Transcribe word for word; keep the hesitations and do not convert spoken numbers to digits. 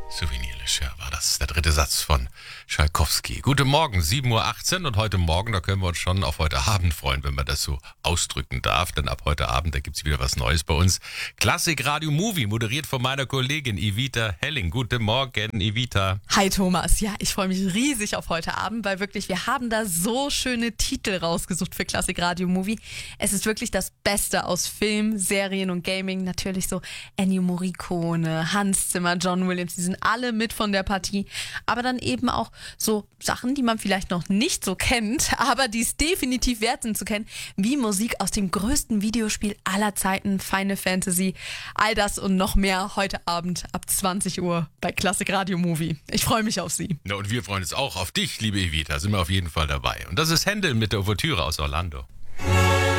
Souvenir Le Cher war das, der dritte Satz von Tschaikowski. Guten Morgen, sieben Uhr achtzehn und heute Morgen, da können wir uns schon auf heute Abend freuen, wenn man das so ausdrücken darf, denn ab heute Abend, da gibt's wieder was Neues bei uns. Klassik Radio Movie, moderiert von meiner Kollegin Evita Helling. Guten Morgen, Evita. Hi Thomas, ja, ich freue mich riesig auf heute Abend, weil wirklich, wir haben da so schöne Titel rausgesucht für Klassik Radio Movie. Es ist wirklich das Beste aus Film, Serien und Gaming. Natürlich so Ennio Morricone, Hans Zimmer, John Williams, die sind alle mit von der Partie. Aber dann eben auch so Sachen, die man vielleicht noch nicht so kennt, aber die es definitiv wert sind zu kennen, wie Musik aus dem größten Videospiel aller Zeiten, Final Fantasy. All das und noch mehr heute Abend ab zwanzig Uhr bei Klassik Radio Movie. Ich freue mich auf Sie. Ja, und wir freuen uns auch auf dich, liebe Evita. Sind wir auf jeden Fall dabei. Und das ist Händel mit der Ouvertüre aus Orlando.